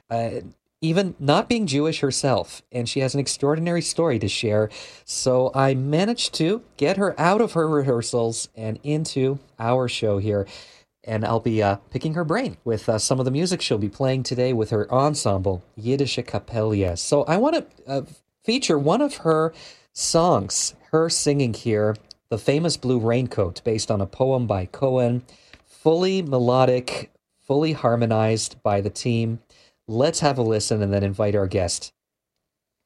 uh, even not being Jewish herself, and she has an extraordinary story to share. So I managed to get her out of her rehearsals and into our show here. And I'll be picking her brain with some of the music she'll be playing today with her ensemble, Yiddische Kapelle. So I want to feature one of her songs, her singing here, The Famous Blue Raincoat, based on a poem by Cohen, fully melodic, fully harmonized by the team. Let's have a listen and then invite our guest